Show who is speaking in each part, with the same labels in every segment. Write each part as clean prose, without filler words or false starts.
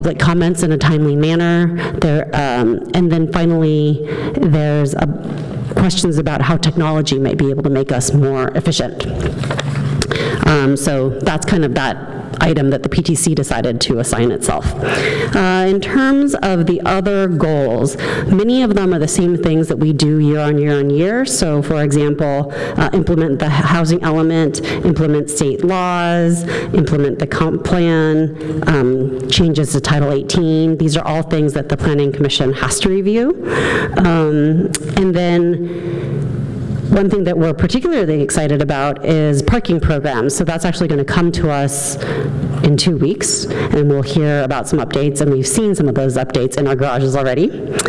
Speaker 1: public comments in a timely manner. And then finally, there's questions about how technology might be able to make us more efficient. So that's kind of that item that the PTC decided to assign itself. In terms of the other goals, many of them are the same things that we do year on year on year. So for example, implement the housing element, implement state laws, implement the comp plan, changes to Title 18. These are all things that the Planning Commission has to review. And then one thing that we're particularly excited about is parking programs. So that's actually going to come to us in 2 weeks, and we'll hear about some updates, and we've seen some of those updates in our garages already.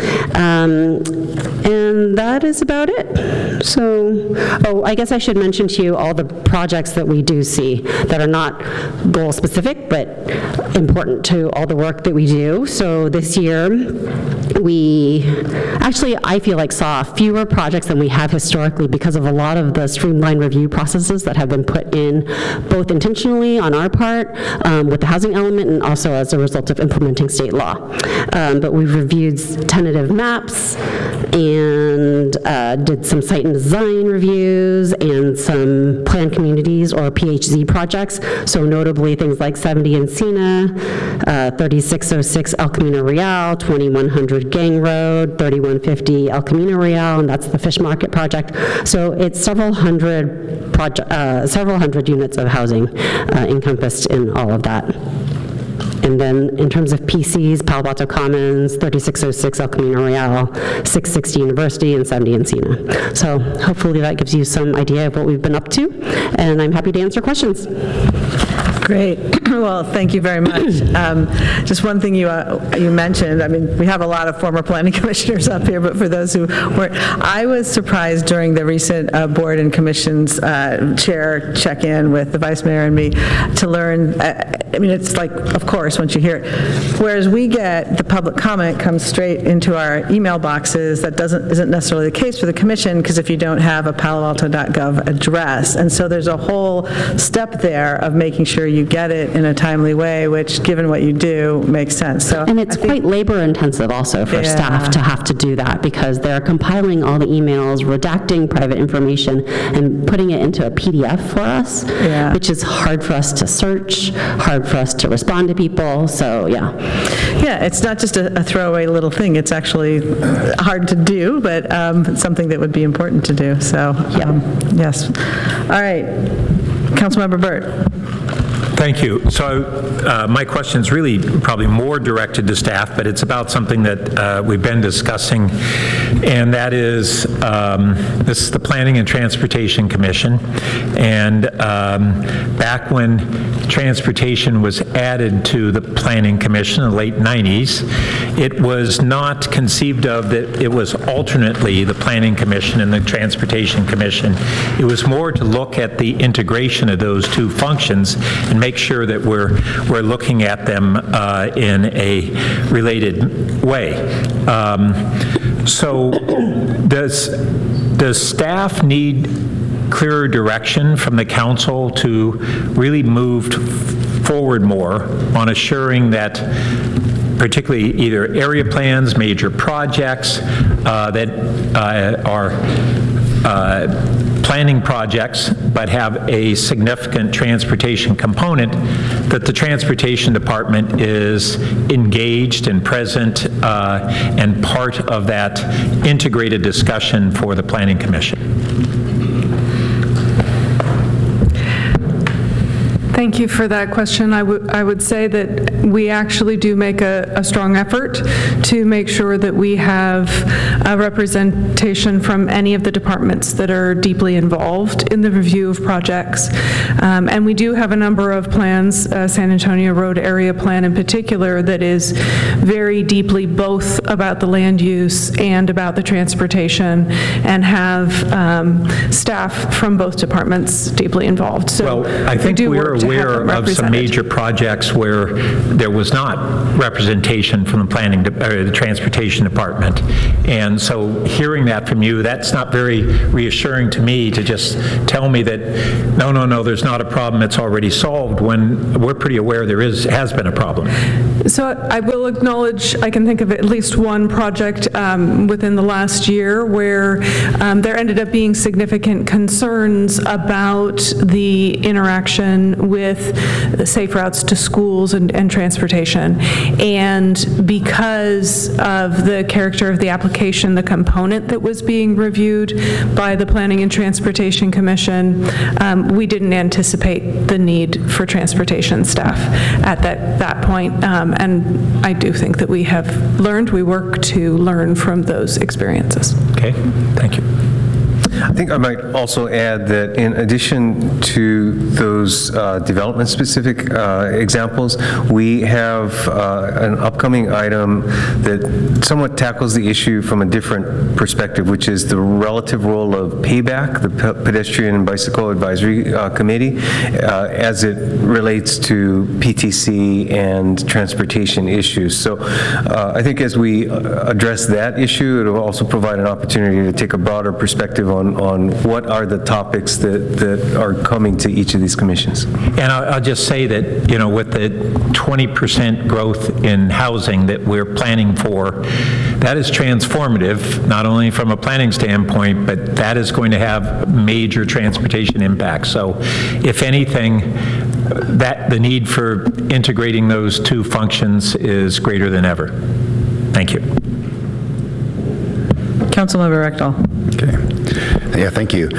Speaker 1: And that is about it. So, I guess I should mention to you all the projects that we do see that are not goal-specific, but important to all the work that we do. So this year, we actually, I feel like, saw fewer projects than we have historically because of a lot of the streamlined review processes that have been put in, both intentionally on our part with the housing element and also as a result of implementing state law. But we've reviewed tentative maps and did some site and design reviews and some planned communities or PHZ projects. So notably things like 70 Encina, 3606 El Camino Real, 2100 Gang Road, 3150 El Camino Real, and that's the fish market project. So it's several hundred units of housing encompassed in all of that. And then in terms of PCs, Palo Alto Commons, 3606 El Camino Real, 660 University, and 70 Encina. So hopefully that gives you some idea of what we've been up to, and I'm happy to answer questions.
Speaker 2: Great. Well, thank you very much. Just one thing you mentioned, I mean, we have a lot of former planning commissioners up here, but for those who weren't, I was surprised during the recent board and commissions chair check-in with the vice mayor and me to learn, I mean, it's like, of course, once you hear it, whereas we get the public comment comes straight into our email boxes, that isn't necessarily the case for the commission, because if you don't have a paloalto.gov address, and so there's a whole step there of making sure you get it in a timely way, which, given what you do, makes sense. So,
Speaker 1: and it's quite labor-intensive also for staff to have to do that, because they're compiling all the emails, redacting private information, and putting it into a PDF for us, which is hard for us to search, hard for us to respond to people, so yeah.
Speaker 2: Yeah, it's not just a throwaway little thing. It's actually hard to do, but something that would be important to do, so yes. All right, Councilmember Burt.
Speaker 3: Thank you. So my question is really probably more directed to staff, but it's about something that we've been discussing, and that is this is the Planning and Transportation Commission. And back when transportation was added to the Planning Commission in the late 90s, it was not conceived of that it was alternately the Planning Commission and the Transportation Commission. It was more to look at the integration of those two functions and make sure that we're looking at them in a related way. So does staff need clearer direction from the council to really move forward more on assuring that particularly either area plans, major projects that are planning projects but have a significant transportation component, that the Transportation Department is engaged and present and part of that integrated discussion for the Planning Commission?
Speaker 4: Thank you for that question. I would say that we actually do make a strong effort to make sure that we have a representation from any of the departments that are deeply involved in the review of projects. And we do have a number of plans, San Antonio Road Area Plan in particular, that is very deeply both about the land use and about the transportation, and have staff from both departments deeply involved. So
Speaker 3: well, I think we're aware aware
Speaker 4: them
Speaker 3: of some
Speaker 4: represented.
Speaker 3: major projects where there was not representation from the transportation department. And so hearing that from you, that's not very reassuring to me to just tell me that, no, there's not a problem, it's already solved, when we're pretty aware there has been a problem.
Speaker 4: So I will acknowledge, I can think of at least one project within the last year where there ended up being significant concerns about the interaction with safe routes to schools and transportation. And because of the character of the application, the component that was being reviewed by the Planning and Transportation Commission, we didn't anticipate the need for transportation staff at that point. And I do think that we work to learn from those experiences.
Speaker 3: Okay, thank you.
Speaker 5: I think I might also add that in addition to those development-specific examples, we have an upcoming item that somewhat tackles the issue from a different perspective, which is the relative role of PAYBAC, the Pedestrian and Bicycle Advisory Committee, as it relates to PTC and transportation issues. So I think as we address that issue, it will also provide an opportunity to take a broader perspective on what are the topics that are coming to each of these commissions.
Speaker 3: And I'll just say that, with the 20% growth in housing that we're planning for, that is transformative, not only from a planning standpoint, but that is going to have major transportation impacts. So if anything, that the need for integrating those two functions is greater than ever. Thank you.
Speaker 2: Councilmember Rectal.
Speaker 6: Okay. Yeah, thank you.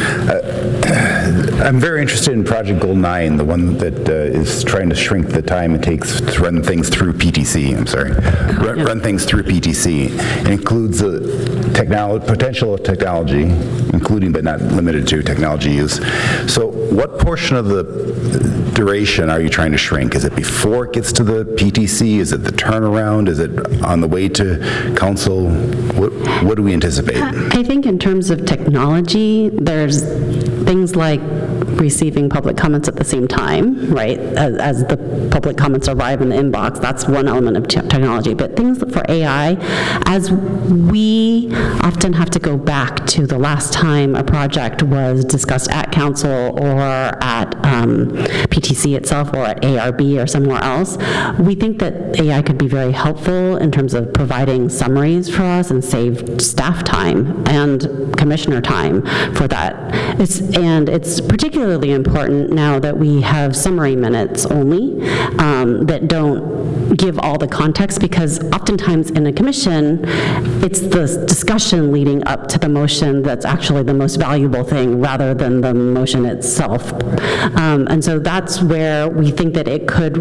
Speaker 6: I'm very interested in Project Goal 9, the one that is trying to shrink the time it takes to run things through PTC. Run things through PTC. It includes potential technology, including but not limited to technology use. So what portion of the duration are you trying to shrink? Is it before it gets to the PTC? Is it the turnaround? Is it on the way to council? What do we anticipate?
Speaker 1: I think in terms of technology, there's things like receiving public comments at the same time, right, as the public comments arrive in the inbox. That's one element of technology. But things for AI, as we often have to go back to the last time a project was discussed at council or at PTC itself or at ARB or somewhere else, we think that AI could be very helpful in terms of providing summaries for us and save staff time and commissioner time for that. It's particularly important now that we have summary minutes only that don't give all the context, because oftentimes in a commission, it's the discussion leading up to the motion that's actually the most valuable thing rather than the motion itself. And so that's where we think that it could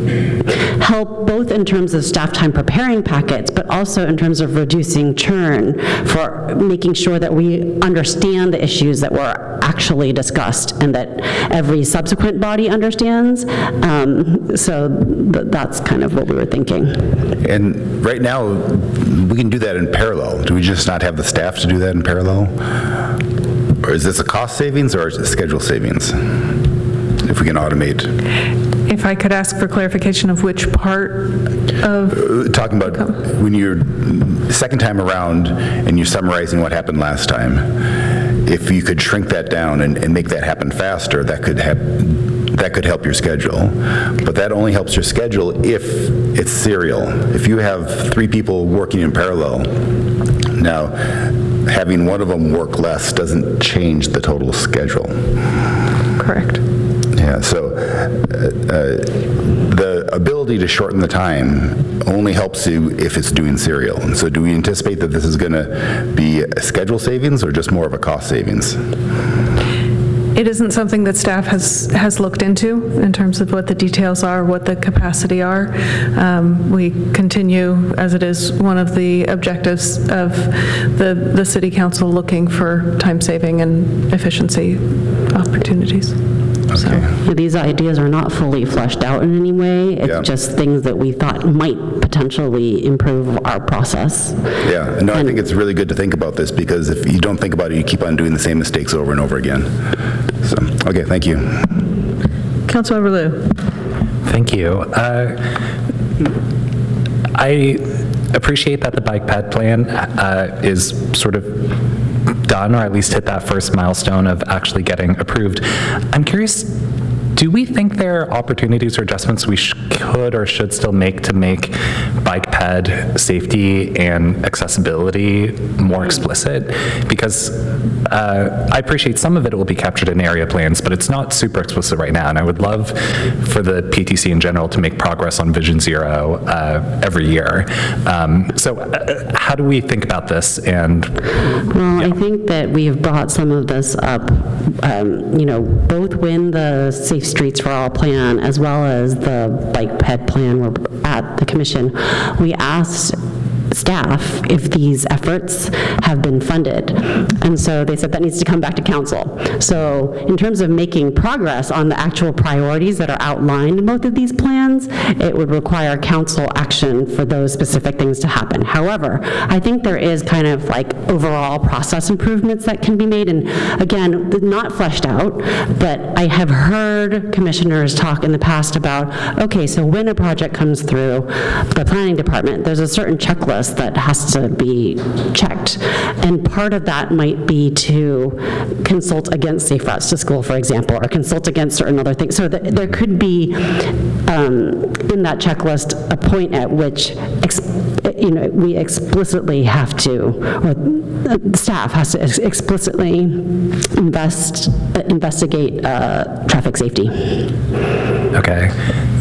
Speaker 1: help both in terms of staff time preparing packets, but also in terms of reducing churn for making sure that we understand the issues that were actually discussed and that every subsequent body understands. So that's kind of what we were thinking.
Speaker 6: And right now, we can do that in parallel. Do we just not have the staff to do that in parallel? Or is this a cost savings or is it schedule savings, if we can automate?
Speaker 4: If I could ask for clarification of which part of...
Speaker 6: Talking about when you're second time around and you're summarizing what happened last time, if you could shrink that down and make that happen faster, that could help your schedule. But that only helps your schedule if it's serial. If you have 3 people working in parallel, now having one of them work less doesn't change the total schedule.
Speaker 4: Correct.
Speaker 6: Yeah, so the ability to shorten the time only helps you if it's doing serial. And so do we anticipate that this is going to be a schedule savings or just more of a cost savings?
Speaker 4: It isn't something that staff has looked into in terms of what the details are, what the capacity are. We continue, as it is one of the objectives of the City Council, looking for time saving and efficiency opportunities.
Speaker 6: Okay.
Speaker 1: So these ideas are not fully fleshed out in any way. It's just things that we thought might potentially improve our process.
Speaker 6: Yeah, no, I think it's really good to think about this, because if you don't think about it, you keep on doing the same mistakes over and over again. So, okay, thank you.
Speaker 2: Councilmember Liu.
Speaker 7: Thank you. I appreciate that the bike ped plan is sort of done, or at least hit that first milestone of actually getting approved. I'm curious, do we think there are opportunities or adjustments we could or should still make to make bike ped safety and accessibility more explicit? Because I appreciate some of it will be captured in area plans, but it's not super explicit right now. And I would love for the PTC in general to make progress on Vision Zero every year. So how do we think about this? And
Speaker 1: well, I think that we have brought some of this up, both when the Safe Streets for All plan as well as the bike ped plan were at the commission, we asked staff if these efforts have been funded. And so they said that needs to come back to council. So in terms of making progress on the actual priorities that are outlined in both of these plans, it would require council action for those specific things to happen. However, I think there is kind of like overall process improvements that can be made. And again, not fleshed out, but I have heard commissioners talk in the past about, okay, so when a project comes through the planning department, there's a certain checklist that has to be checked. And part of that might be to consult against safe routes to school, for example, or consult against certain other things. So there could be, in that checklist, a point at which we explicitly have to, or the staff has to explicitly investigate traffic safety.
Speaker 7: okay.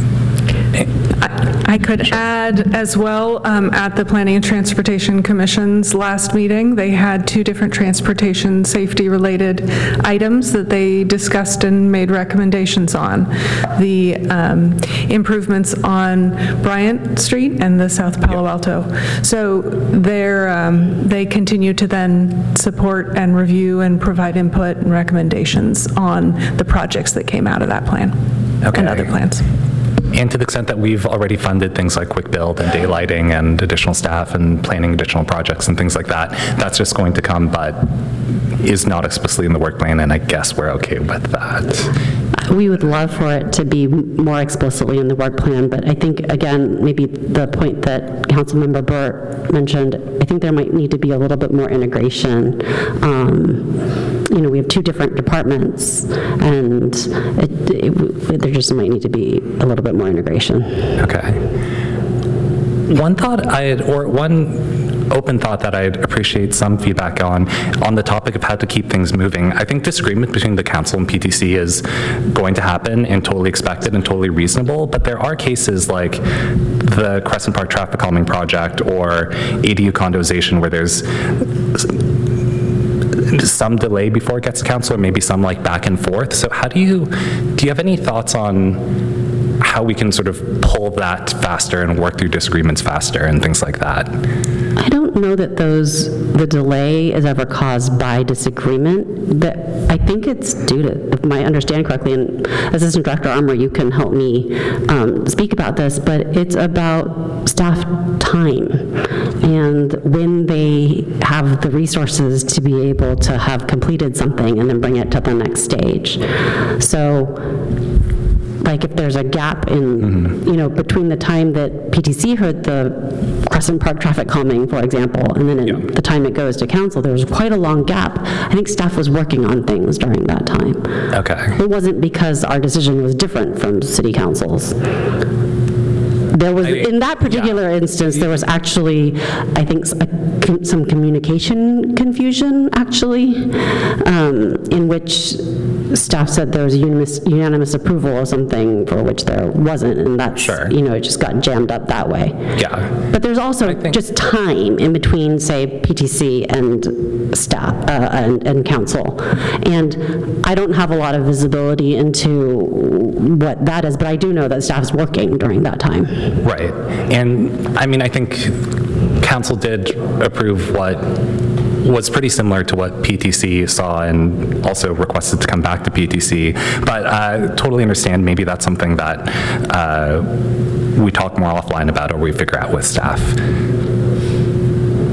Speaker 4: I could add as well, at the Planning and Transportation Commission's last meeting, they had 2 different transportation safety-related items that they discussed and made recommendations on. The improvements on Bryant Street and the South Palo Alto. So they continue to then support and review and provide input and recommendations on the projects that came out of that plan and other plans.
Speaker 7: And to the extent that we've already funded things like quick build and daylighting and additional staff and planning additional projects and things like that, that's just going to come, but is not explicitly in the work plan, and I guess we're okay with that.
Speaker 1: We would love for it to be more explicitly in the work plan, but I think, again, maybe the point that Councilmember Burt mentioned, I think there might need to be a little bit more integration. We have 2 different departments, and there just might need to be a little bit more integration.
Speaker 7: Okay. One open thought that I'd appreciate some feedback on the topic of how to keep things moving. I think disagreement between the council and PTC is going to happen and totally expected and totally reasonable, but there are cases like the Crescent Park traffic calming project or ADU condoization where there's some delay before it gets to council, or maybe some like back and forth. So do you have any thoughts on how we can sort of pull that faster and work through disagreements faster and things like that?
Speaker 1: I don't know that the delay is ever caused by disagreement. I think it's due to, if I understand correctly, and Assistant Director Armour, you can help me speak about this, but it's about staff time and when they have the resources to be able to have completed something and then bring it to the next stage. So, like if there's a gap in, between the time that PTC heard the Crescent Park traffic calming, for example, and then the time it goes to council, there was quite a long gap. I think staff was working on things during that time.
Speaker 7: Okay.
Speaker 1: It wasn't because our decision was different from city council's. There was, in that particular instance, there was actually, I think, some communication confusion, actually, in which staff said there was unanimous approval of something for which there wasn't, and that's, it just got jammed up that way.
Speaker 7: Yeah.
Speaker 1: But there's also just time in between, say, PTC and staff and council. And I don't have a lot of visibility into what that is, but I do know that staff's working during that time.
Speaker 7: Right. And I mean, I think council did approve what was pretty similar to what PTC saw and also requested to come back to PTC. But I totally understand maybe that's something that we talk more offline about or we figure out with staff.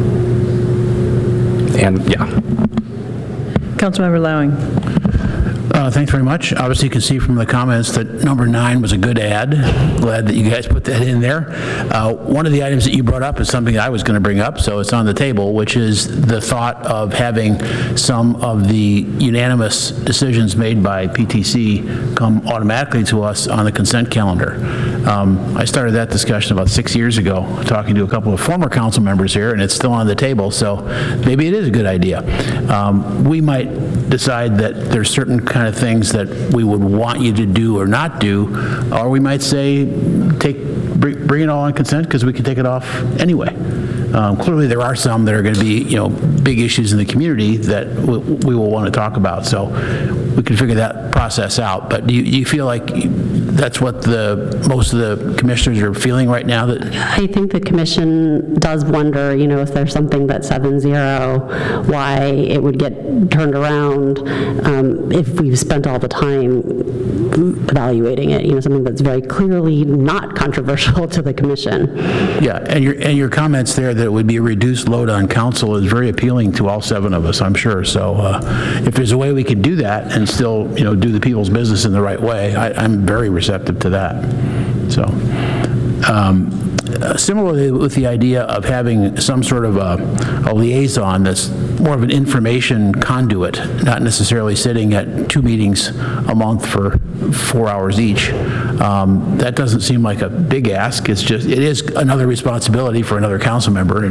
Speaker 7: And yeah.
Speaker 2: Councilmember Lowing.
Speaker 8: Thanks very much. Obviously, you can see from the comments that number 9 was a good add. Glad that you guys put that in there. One of the items that you brought up is something I was going to bring up, so it's on the table, which is the thought of having some of the unanimous decisions made by PTC come automatically to us on the consent calendar. I started that discussion about 6 years ago, talking to a couple of former council members here, and it's still on the table, so maybe it is a good idea. We might decide that there's certain kind of things that we would want you to do or not do, or we might say, bring it all on consent because we can take it off anyway. Clearly, there are some that are going to be, big issues in the community that we will want to talk about, so we can figure that process out. But do you feel like that's what most of the commissioners are feeling right now? That
Speaker 1: I think the commission does wonder, if there's something that's 7-0, why it would get turned around if we've spent all the time evaluating it, something that's very clearly not controversial to the commission.
Speaker 8: Yeah, and your comments there that it would be a reduced load on council is very appealing to all 7 of us, I'm sure. So if there's a way we could do that and still, do the people's business in the right way, I'm very receptive to that. So, similarly with the idea of having some sort of a liaison that's more of an information conduit, not necessarily sitting at 2 meetings a month for 4 hours each. That doesn't seem like a big ask. It is another responsibility for another council member,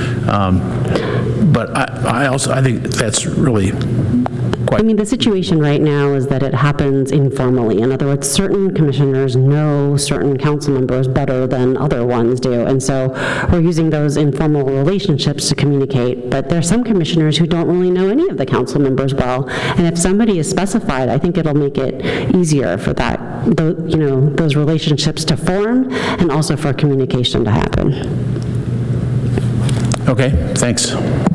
Speaker 8: but I think that's really quite.
Speaker 1: The situation right now is that it happens informally. In other words, certain commissioners know certain council members better than other ones do, and so we're using those informal relationships to communicate, but there are some commissioners who don't really know any of the council members well, and if somebody is specified, I think it'll make it easier for those relationships to form and also for communication to happen.
Speaker 8: Okay, thanks.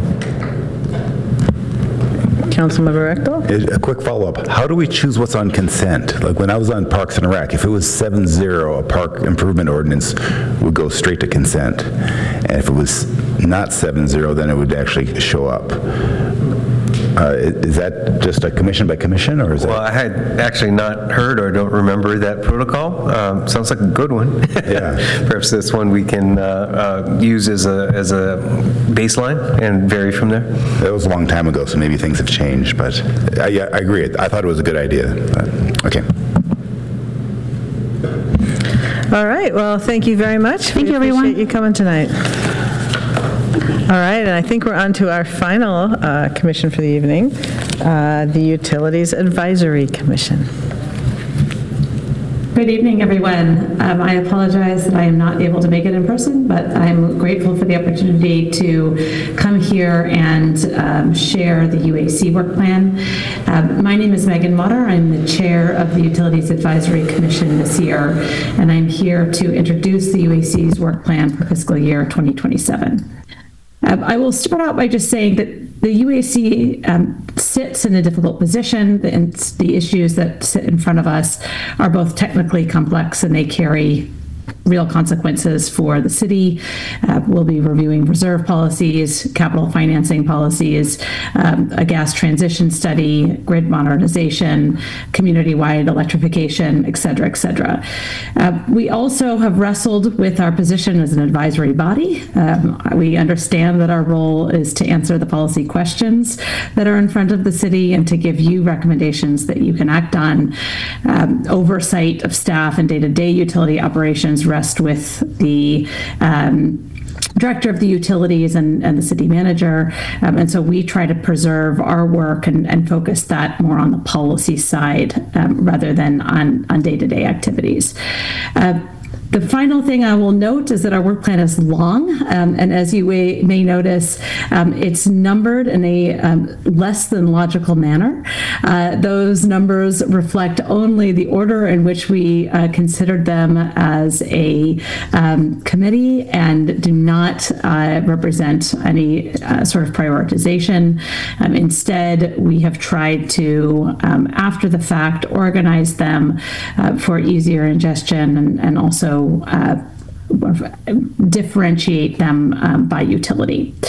Speaker 2: Councilmember Rector?
Speaker 6: A quick follow-up. How do we choose what's on consent? Like when I was on Parks and Rec, if it was 7-0, a park improvement ordinance would go straight to consent. And if it was not 7-0, then it would actually show up. Is that just a commission by commission, or is
Speaker 5: Well, I had actually not heard or don't remember that protocol. Sounds like a good one.
Speaker 6: Yeah.
Speaker 5: Perhaps that's one we can use as a baseline and vary from there.
Speaker 6: That was a long time ago, so maybe things have changed, but I agree. I thought it was a good idea. Okay.
Speaker 2: All right, well, thank you very much.
Speaker 1: Thank you, everyone.
Speaker 2: We appreciate you coming tonight. All right, and I think we're on to our final commission for the evening, the Utilities Advisory Commission.
Speaker 9: Good evening, everyone. I apologize that I am not able to make it in person, but I'm grateful for the opportunity to come here and share the UAC work plan. My name is Megan Motter. I'm the chair of the Utilities Advisory Commission this year, and I'm here to introduce the UAC's work plan for fiscal year 2027. I will start out by just saying that the UAC sits in a difficult position, and the issues that sit in front of us are both technically complex and they carry real consequences for the city. We'll be reviewing reserve policies, capital financing policies, a gas transition study, grid modernization, community-wide electrification, et cetera, et cetera. We also have wrestled with our position as an advisory body. We understand that our role is to answer the policy questions that are in front of the city and to give you recommendations that you can act on. Oversight of staff and day-to-day utility operations rest with the director of the utilities and the city manager. And so we try to preserve our work and focus that more on the policy side rather than on day-to-day activities. The final thing I will note is that our work plan is long, and as you may notice, it's numbered in a less than logical manner. Those numbers reflect only the order in which we considered them as a committee and do not represent any sort of prioritization. Instead, we have tried to, after the fact, organize them for easier ingestion and also differentiate them by utility.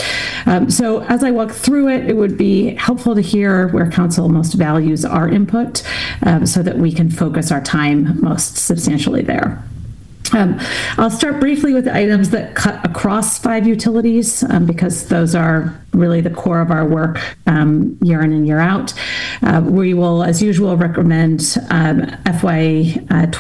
Speaker 9: So as I walk through it, it would be helpful to hear where council most values our input so that we can focus our time most substantially there. I'll start briefly with the items that cut across 5 utilities because those are really the core of our work year in and year out. We will, as usual, recommend FY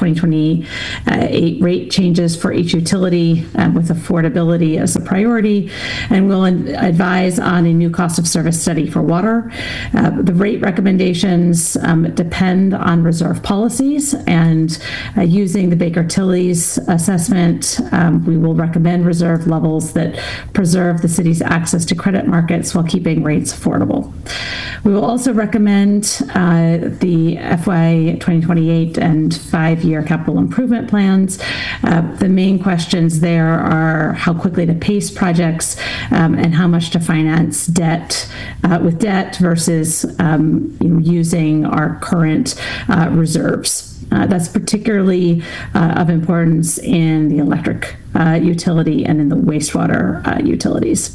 Speaker 9: 2028 rate changes for each utility with affordability as a priority, and we'll advise on a new cost of service study for water. The rate recommendations depend on reserve policies, and using the Baker Tilly's assessment, we will recommend reserve levels that preserve the city's access to credit markets while keeping rates affordable. We will also recommend the FY 2028 and 5-year capital improvement plans. The main questions there are how quickly to pace projects and how much to finance debt with debt versus using our current reserves. That's particularly of importance in the electric utility and in the wastewater utilities.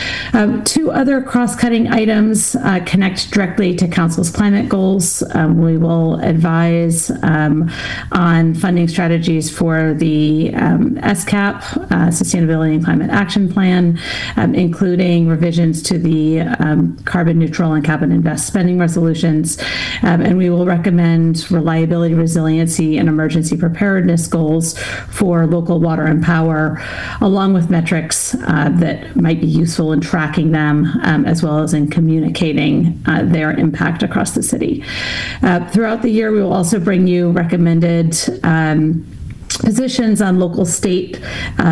Speaker 9: 2 other cross-cutting items connect directly to Council's climate goals. We will advise on funding strategies for the SCAP, Sustainability and Climate Action Plan, including revisions to the carbon neutral and cap and invest spending resolutions. And we will recommend reliability, resiliency, and emergency preparedness goals for local water and power, along with metrics that might be useful in tracking them, as well as in communicating their impact across the city. Throughout the year, we will also bring you recommended positions on local, state,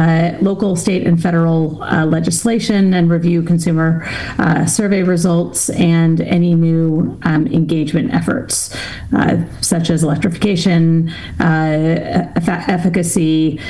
Speaker 9: and federal legislation, and review consumer survey results and any new engagement efforts, such as electrification, efficacy,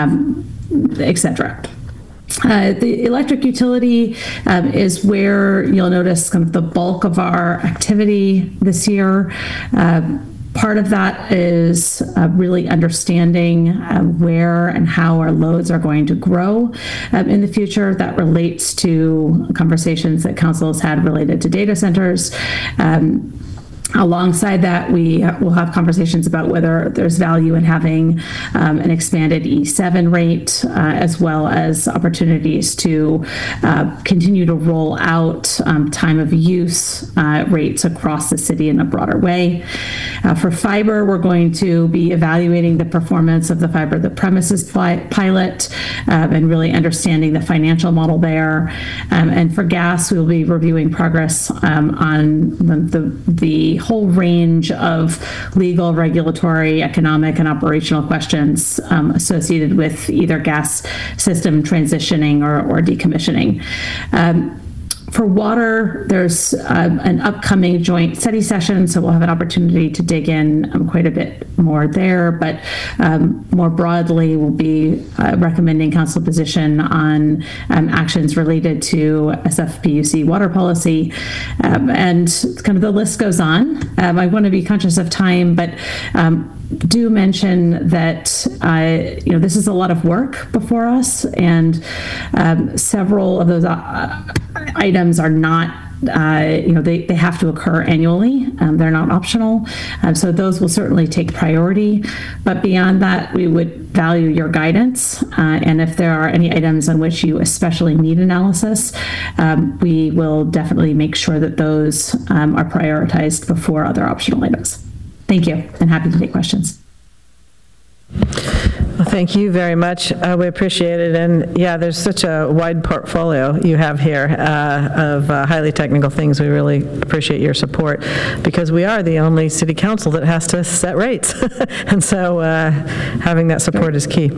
Speaker 9: etc. The electric utility is where you'll notice kind of the bulk of our activity this year. Part of that is really understanding where and how our loads are going to grow in the future. That relates to conversations that council has had related to data centers. Alongside that, we will have conversations about whether there's value in having an expanded E7 rate, as well as opportunities to continue to roll out time of use rates across the city in a broader way. For fiber, we're going to be evaluating the performance of the fiber to the premises pilot and really understanding the financial model there. And for gas, we will be reviewing progress on the whole range of legal, regulatory, economic, and operational questions associated with either gas system transitioning or decommissioning. For water, there's an upcoming joint study session, so we'll have an opportunity to dig in quite a bit more there, but more broadly, we'll be recommending council position on actions related to SFPUC water policy, and kind of the list goes on. I want to be conscious of time, but do mention that this is a lot of work before us, and several of those items are not they have to occur annually. They're not optional. So those will certainly take priority. But beyond that, we would value your guidance. And if there are any items on which you especially need analysis, we will definitely make sure that those are prioritized before other optional items. Thank you, and happy to take questions.
Speaker 2: Well, thank you very much. We appreciate it. And yeah, there's such a wide portfolio you have here of highly technical things. We really appreciate your support because we are the only city council that has to set rates. And so having that support is key.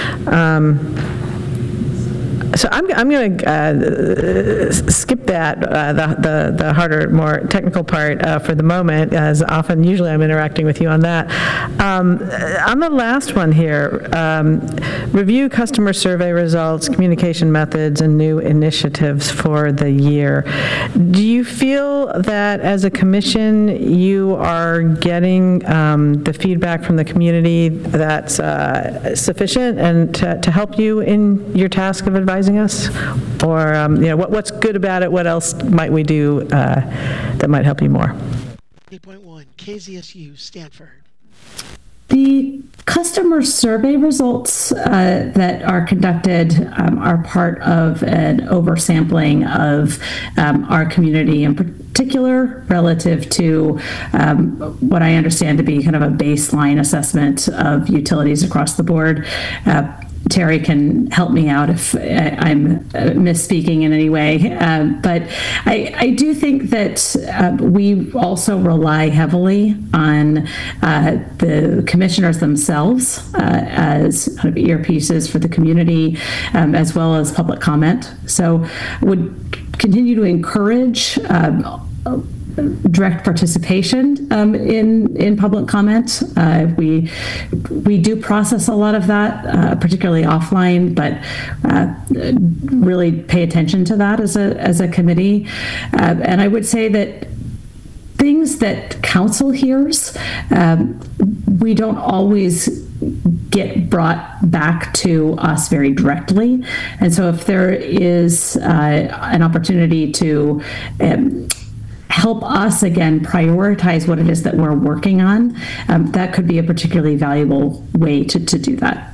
Speaker 2: So I'm going to skip that, the harder, more technical part for the moment, as usually I'm interacting with you on that. On the last one here, review customer survey results, communication methods, and new initiatives for the year. Do you feel that as a commission you are getting the feedback from the community that's sufficient and to help you in your task of advising surprising us? Or, what's good about it? What else might we do that might help you more?
Speaker 10: 8.1, KZSU, Stanford.
Speaker 9: The customer survey results that are conducted are part of an oversampling of our community in particular relative to what I understand to be kind of a baseline assessment of utilities across the board. Terry can help me out if I'm misspeaking in any way. But I do think that we also rely heavily on the commissioners themselves as kind of earpieces for the community, as well as public comment. So would continue to encourage direct participation in public comment. We do process a lot of that, particularly offline, but really pay attention to that as a committee. And I would say that things that council hears, we don't always get brought back to us very directly. And so if there is an opportunity to help us, again, prioritize what it is that we're working on, that could be a particularly valuable way to do that.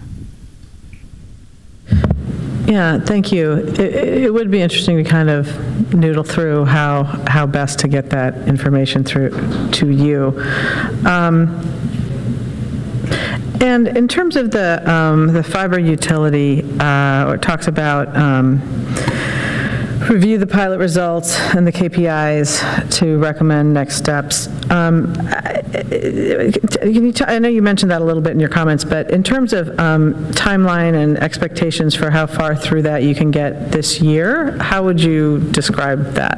Speaker 2: Yeah, thank you. It would be interesting to kind of noodle through how best to get that information through to you. And in terms of the fiber utility, it talks about review the pilot results and the KPIs to recommend next steps. I know you mentioned that a little bit in your comments, but in terms of timeline and expectations for how far through that you can get this year, how would you describe that?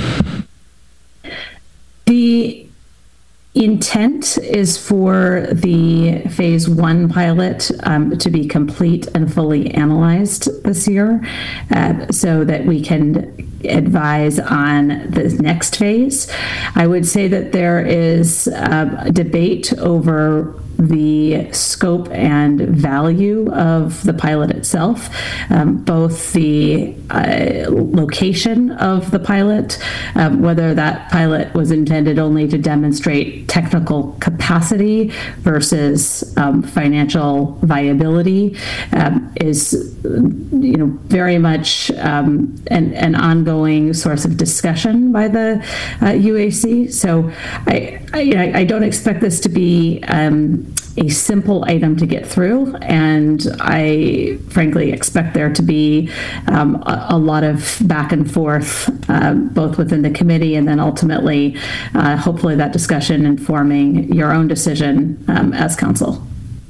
Speaker 9: The intent is for the phase 1 pilot to be complete and fully analyzed this year, so that we can advise on the next phase. I would say that there is a debate over the scope and value of the pilot itself, both the location of the pilot, whether that pilot was intended only to demonstrate technical capacity versus financial viability, is very much an ongoing source of discussion by the UAC. So I don't expect this to be a simple item to get through, and I frankly expect there to be a lot of back and forth, both within the committee and then ultimately, hopefully, that discussion informing your own decision as council.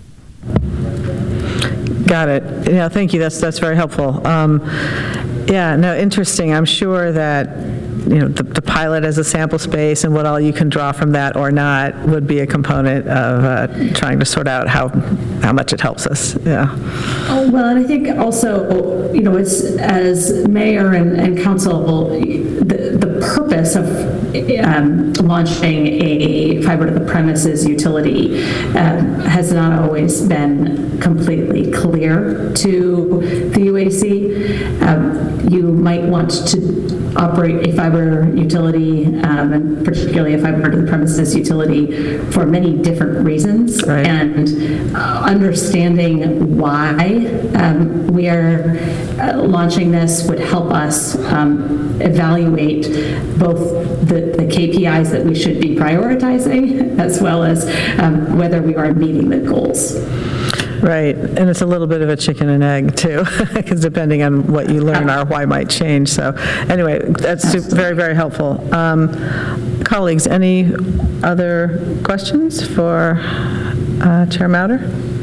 Speaker 2: Got it. Yeah, thank you. That's very helpful. Yeah, no, interesting. I'm sure that the pilot as a sample space and what all you can draw from that or not would be a component of trying to sort out how much it helps us. Yeah.
Speaker 9: Oh, well, and I think also, it's as mayor and council, the purpose of launching a fiber to the premises utility has not always been completely clear to the UAC. You might want to operate a fiber utility, and particularly a fiber to the premises utility, for many different reasons. Right. And understanding why we are launching this would help us evaluate both the KPIs that we should be prioritizing, as well as whether we are meeting the goals.
Speaker 2: Right, and it's a little bit of a chicken and egg, too, because depending on what you learn, our why might change. So anyway, that's very, very helpful. Colleagues, any other questions for Chair Mauder?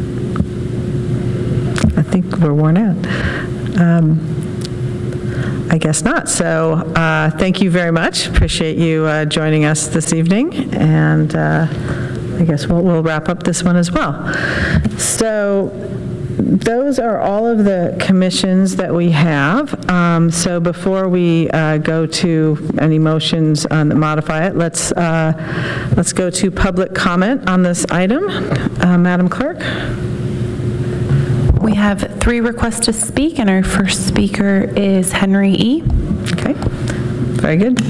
Speaker 2: I think we're worn out. I guess not. So thank you very much. Appreciate you joining us this evening, and I guess we'll wrap up this one as well. So those are all of the commissions that we have. So before we go to any motions that modify it, let's go to public comment on this item. Madam Clerk.
Speaker 11: We have 3 requests to speak, and our first speaker is Henry E.
Speaker 2: Okay, very good.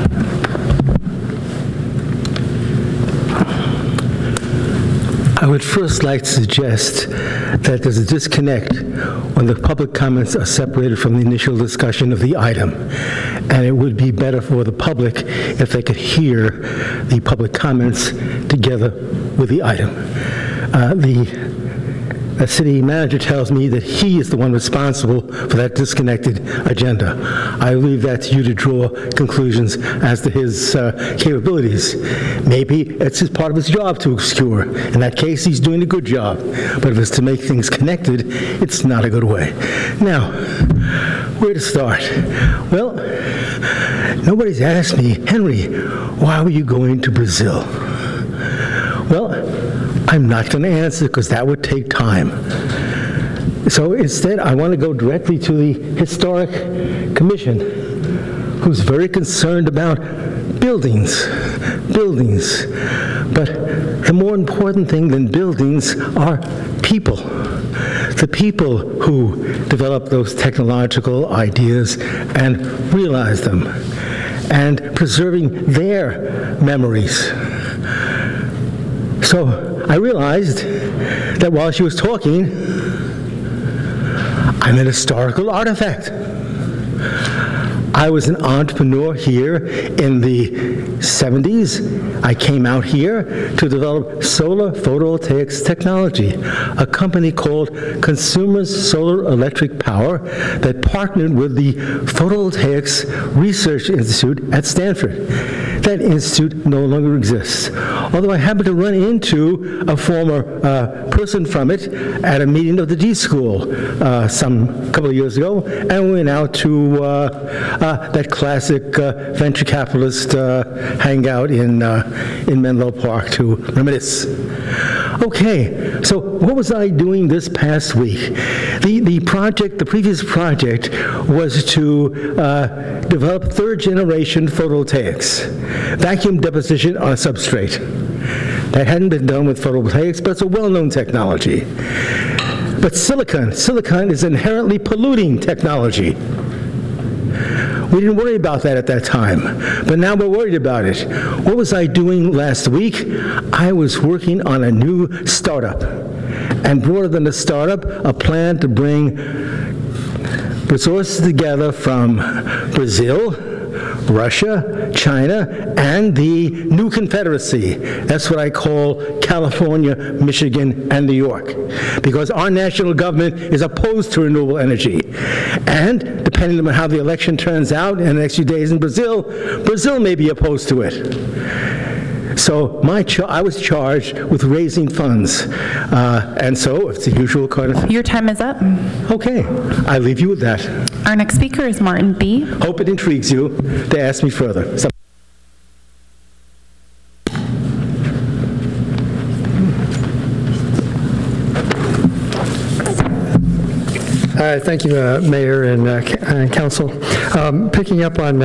Speaker 12: I would first like to suggest that there's a disconnect when the public comments are separated from the initial discussion of the item. And it would be better for the public if they could hear the public comments together with the item. The city manager tells me that he is the one responsible for that disconnected agenda. I leave that to you to draw conclusions as to his capabilities. Maybe it's just part of his job to obscure. In that case, he's doing a good job. But if it's to make things connected, it's not a good way. Now, where to start? Well, nobody's asked me, Henry, why were you going to Brazil? Well, I'm not going to answer because that would take time. So instead, I want to go directly to the Historic Commission, who's very concerned about buildings. But the more important thing than buildings are people. The people who develop those technological ideas and realize them, and preserving their memories. So I realized that while she was talking, I'm an historical artifact. I was an entrepreneur here in the 70s. I came out here to develop solar photovoltaics technology, a company called Consumers Solar Electric Power that partnered with the Photovoltaics Research Institute at Stanford. That institute no longer exists. Although I happened to run into a former person from it at a meeting of the D School some couple of years ago, and we went out to that classic venture capitalist hangout in Menlo Park to reminisce. Okay, so what was I doing this past week? The previous project was to develop 3rd generation photovoltaics, vacuum deposition on a substrate. That hadn't been done with photovoltaics, but it's a well-known technology. But silicon is inherently polluting technology. We didn't worry about that at that time, but now we're worried about it. What was I doing last week? I was working on a new startup, and broader than a startup, a plan to bring resources together from Brazil, Russia, China, and the new Confederacy. That's what I call California, Michigan, and New York, because our national government is opposed to renewable energy. And depending on how the election turns out in the next few days in Brazil, Brazil may be opposed to it. So I was charged with raising funds. And so it's the usual kind of...
Speaker 11: Your time is up.
Speaker 12: Okay, I leave you with that.
Speaker 11: Our next speaker is Martin B.
Speaker 12: Hope it intrigues you to ask me further.
Speaker 13: Thank you, Mayor and Council. Picking up on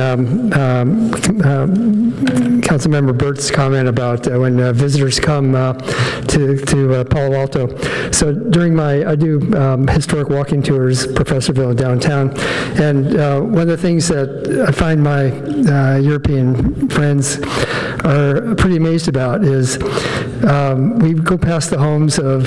Speaker 13: Councilmember Burt's comment about when visitors come to Palo Alto. So during I do historic walking tours, Professorville and downtown, and one of the things that I find my European friends are pretty amazed about is we go past the homes of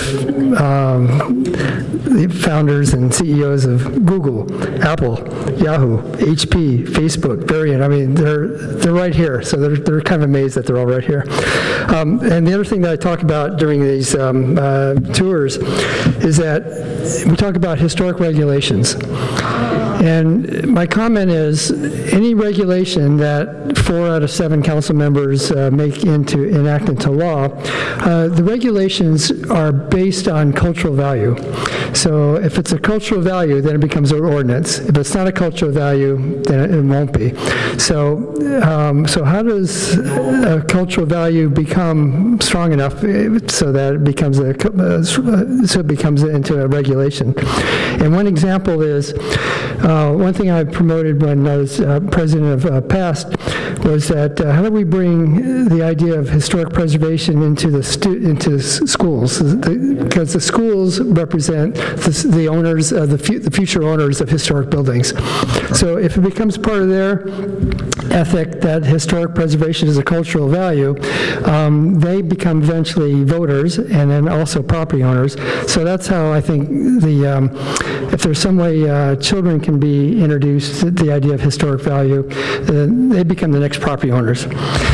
Speaker 13: the founders and CEOs of Google, Apple, Yahoo, HP, Facebook, Varian. I mean, they're right here, so they're kind of amazed that they're all right here. And the other thing that I talk about during these tours is that we talk about historic regulations. And my comment is, any regulation that 4 out of 7 council members enact into law, the regulations are based on cultural value. So if it's a cultural value, then it becomes an ordinance. If it's not a cultural value, then it won't be. So how does a cultural value become strong enough so that it becomes into a regulation? And one example is, one thing I promoted when I was president of PAST was that how do we bring the idea of historic preservation into into schools? Because the schools represent the owners, the future owners of historic buildings. So if it becomes part of their ethic that historic preservation is a cultural value, they become eventually voters and then also property owners. So that's how I think if there's some way children can be introduced to the idea of historic value, they become the next property owners.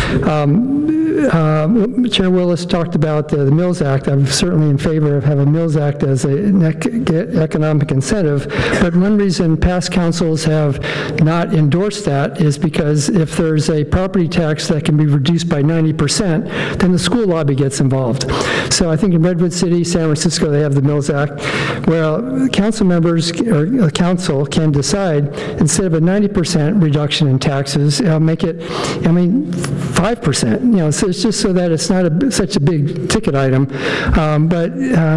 Speaker 13: Chair Willis talked about the Mills Act. I'm certainly in favor of having a Mills Act as an economic incentive, but one reason past councils have not endorsed that is because if there's a property tax that can be reduced by 90%, then the school lobby gets involved. So I think in Redwood City, San Francisco, they have the Mills Act, where council members or the council can decide, instead of a 90% reduction in taxes, make it, 5%. So it's just so that it's not such a big ticket item. But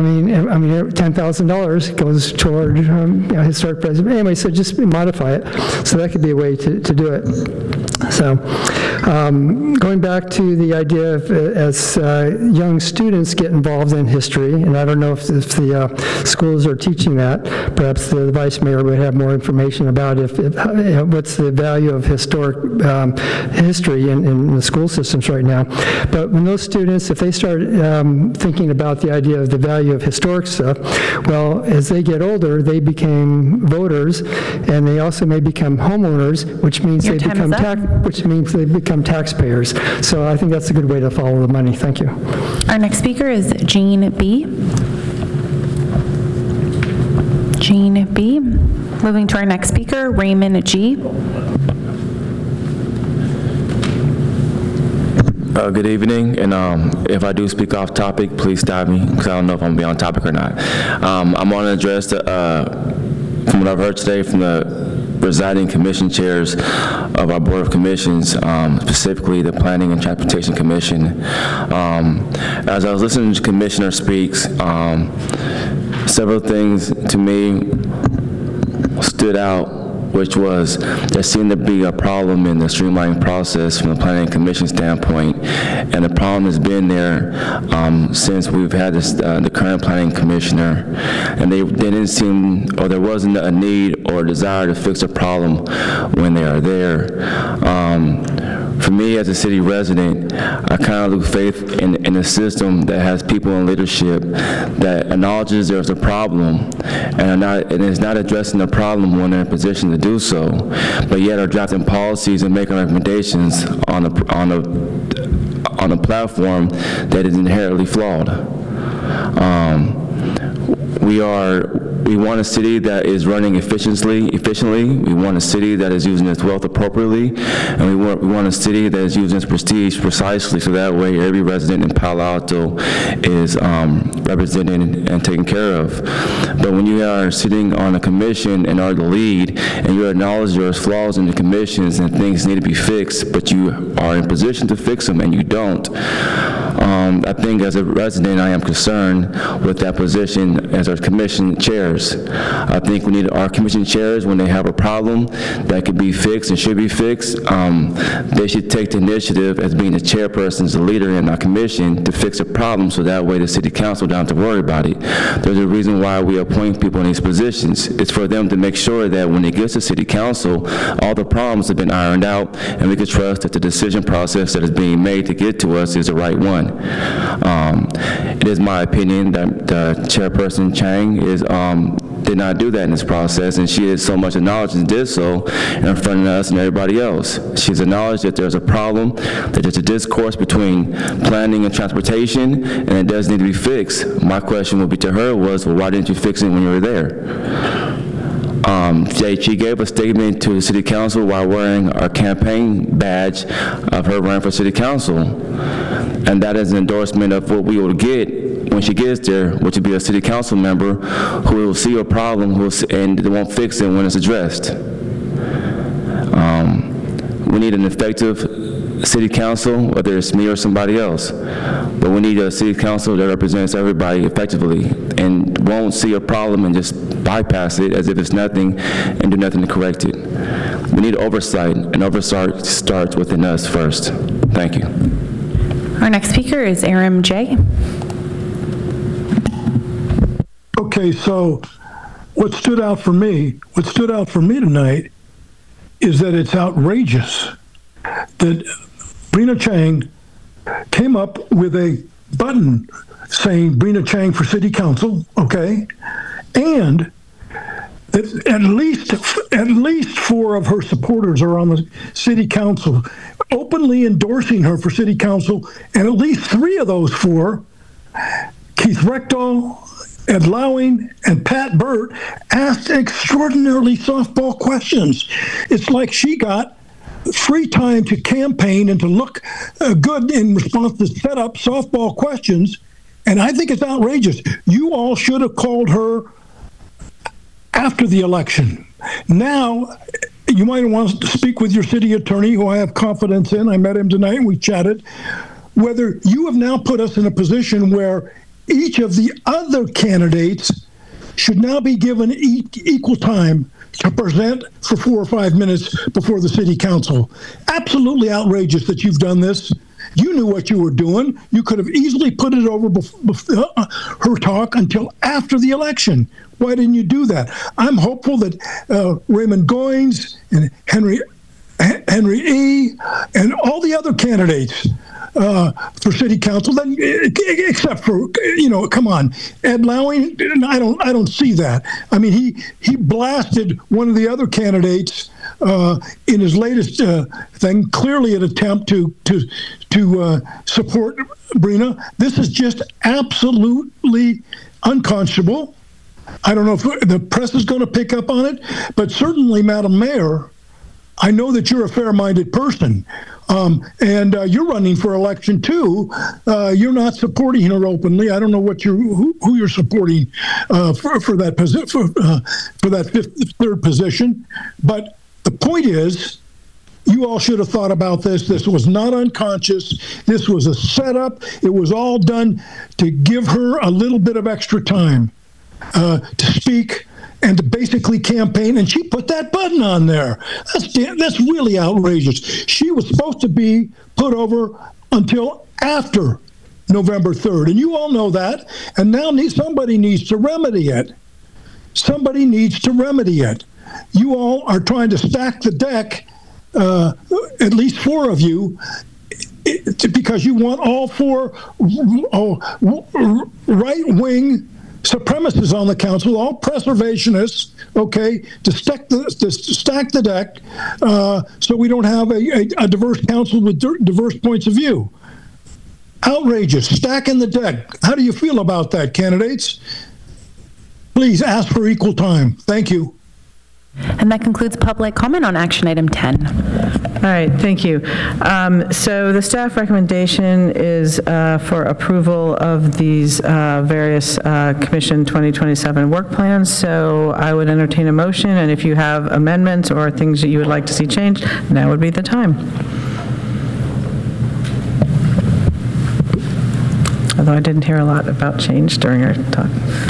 Speaker 13: $10,000 goes toward historic preservation. Anyway, so just modify it. So that could be a way to do it. So going back to the idea of as young students get involved in history, and I don't know if the schools are teaching that, perhaps the vice mayor would have more information about what's the value of historic history in the school systems right now. But when those students, if they start thinking about the idea of the value of historic stuff, well, as they get older, they became voters, and they also may become homeowners, which means they become taxpayers. So I think that's a good way to follow the money. Thank you.
Speaker 11: Our next speaker is Jean B. Jean B. Moving to our next speaker, Raymond G.
Speaker 14: Good evening, and if I do speak off topic, please stop me, because I don't know if I'm going to be on topic or not. I'm going to address, from what I've heard today from the presiding commission chairs of our Board of Commissions, specifically the Planning and Transportation Commission. As I was listening to the commissioner speaks, several things to me stood out, which was there seemed to be a problem in the streamlining process from the Planning Commission standpoint, and the problem has been there since we've had the current Planning Commissioner, and they didn't seem, or there wasn't a need or a desire to fix a problem when they are there. For me, as a city resident, I kind of lose faith in a system that has people in leadership that acknowledges there's a problem and is not addressing the problem when they're in a position to do so, but yet are drafting policies and making recommendations on a platform that is inherently flawed. We want a city that is running efficiently. We want a city that is using its wealth appropriately, and we want a city that is using its prestige precisely, so that way every resident in Palo Alto is represented and taken care of. But when you are sitting on a commission and are the lead, and you acknowledge there's flaws in the commissions and things need to be fixed, but you are in position to fix them and you don't, I think as a resident, I am concerned with that position as our commission chairs. I think we need our commission chairs, when they have a problem that could be fixed and should be fixed, they should take the initiative as being the chairperson, the leader in our commission, to fix a problem, so that way the city council don't have to worry about it. There's a reason why we appoint people in these positions. It's for them to make sure that when it gets to city council, all the problems have been ironed out, and we can trust that the decision process that is being made to get to us is the right one. It is my opinion that Chairperson Chang did not do that in this process, and she has so much knowledge and did so in front of us and everybody else. She's acknowledged that there's a problem, that there's a discourse between planning and transportation, and it does need to be fixed. My question would be to her was, well, why didn't you fix it when you were there? She gave a statement to the city council while wearing our campaign badge of her running for city council, and that is an endorsement of what we will get when she gets there, which will be a city council member who will see a problem and they won't fix it when it's addressed. We need an effective city council, whether it's me or somebody else, but we need a city council that represents everybody effectively and won't see a problem and just bypass it as if it's nothing and do nothing to correct it. We need oversight, and oversight starts within us first. Thank you.
Speaker 11: Our next speaker is Aram J.
Speaker 15: Okay, so what stood out for me tonight is that it's outrageous that Brina Chang came up with a button saying Brina Chang for city council, okay, and that at least 4 of her supporters are on the city council, openly endorsing her for city council, and at least 3 of those 4, Keith Reckdahl, Ed Lowing, and Pat Burt, asked extraordinarily softball questions. It's like she got free time to campaign and to look good in response to set up softball questions, and I think it's outrageous. You all should have called her after the election. Now, you might want to speak with your city attorney, who I have confidence in. I met him tonight and we chatted. Whether you have now put us in a position where each of the other candidates should now be given equal time to present for 4 or 5 minutes before the city council. Absolutely outrageous that you've done this. You knew what you were doing. You could have easily put it over her talk until after the election. Why didn't you do that? I'm hopeful that Raymond Goins and Henry E. and all the other candidates for city council, then, except for, come on, Ed Lowing, I don't see that. I mean, he blasted one of the other candidates in his latest thing, clearly an attempt to support Brina. This is just absolutely unconscionable. I don't know if the press is going to pick up on it, but certainly, Madam Mayor, I know that you're a fair-minded person, and you're running for election too. You're not supporting her openly. I don't know who you're supporting for that third position. But the point is, you all should have thought about this. This was not unconscious. This was a setup. It was all done to give her a little bit of extra time to speak and to basically campaign, and she put that button on there. That's really outrageous. She was supposed to be put over until after November 3rd, and you all know that, and now somebody needs to remedy it. Somebody needs to remedy it. You all are trying to stack the deck, at least 4 of you, because you want all 4 right-wing supremacists on the council, all preservationists, okay, to stack the deck so we don't have a diverse council with diverse points of view. Outrageous, stacking the deck. How do you feel about that, candidates? Please ask for equal time. Thank you.
Speaker 11: And that concludes public comment on action item 10.
Speaker 2: All right, thank you. So the staff recommendation is for approval of these various Commission 2027 work plans. So I would entertain a motion, and if you have amendments or things that you would like to see changed, now would be the time. Although I didn't hear a lot about change during our talk.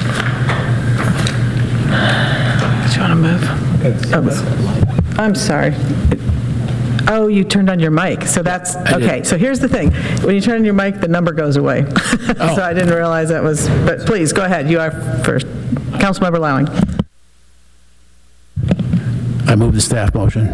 Speaker 2: Do you want to move? Oh, I'm sorry. Oh, you turned on your mic. So that's, okay. So here's the thing. When you turn on your mic, the number goes away. So I didn't realize that was, but please, go ahead. You are first. Councilmember Lowing.
Speaker 8: I move the staff motion.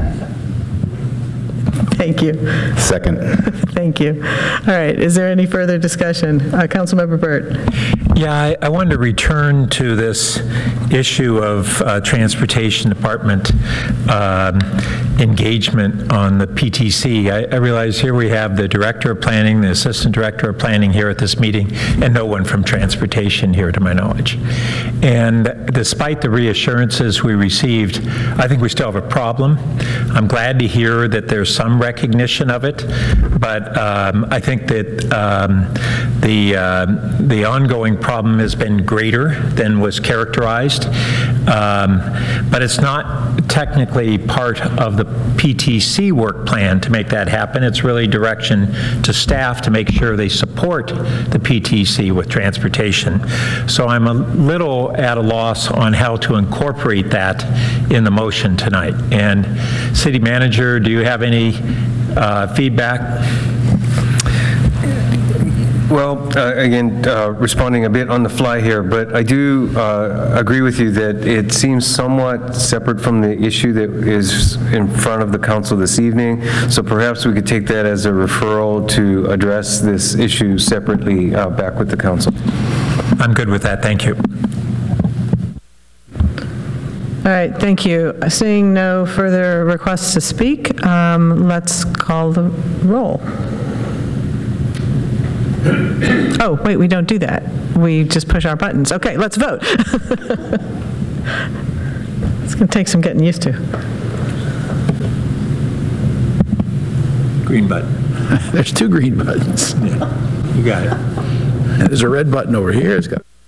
Speaker 2: Thank you.
Speaker 6: Second.
Speaker 2: Thank you. All right. Is there any further discussion? Councilmember Burt.
Speaker 3: Yeah, I wanted to return to this issue of Transportation Department engagement on the PTC. I realize here we have the Director of Planning, the Assistant Director of Planning here at this meeting, and no one from Transportation here to my knowledge. And despite the reassurances we received, I think we still have a problem. I'm glad to hear that there's some recognition of it, but I think that the ongoing problem has been greater than was characterized. But it's not technically part of the PTC work plan to make that happen. It's really direction to staff to make sure they support the PTC with transportation. So I'm a little at a loss on how to incorporate that in the motion tonight. And City Manager, do you have any feedback?
Speaker 5: Well, again, responding a bit on the fly here, but I do agree with you that it seems somewhat separate from the issue that is in front of the council this evening. So perhaps we could take that as a referral to address this issue separately back with the council.
Speaker 3: I'm good with that. Thank you.
Speaker 2: All right, thank you. Seeing no further requests to speak, let's call the roll. Oh, wait, we don't do that. We just push our buttons. Okay, let's vote. It's going to take some getting used to.
Speaker 3: Green button.
Speaker 8: There's two green buttons.
Speaker 3: Yeah, you got it.
Speaker 8: There's a red button over here. It's got